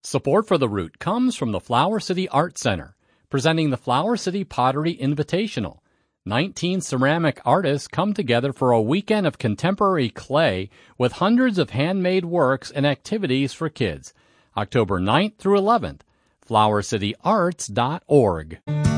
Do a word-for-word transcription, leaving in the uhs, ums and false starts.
Support for The Root comes from the Flower City Art Center, presenting the Flower City Pottery Invitational. nineteen ceramic artists come together for a weekend of contemporary clay with hundreds of handmade works and activities for kids. October ninth through eleventh. flower city arts dot org.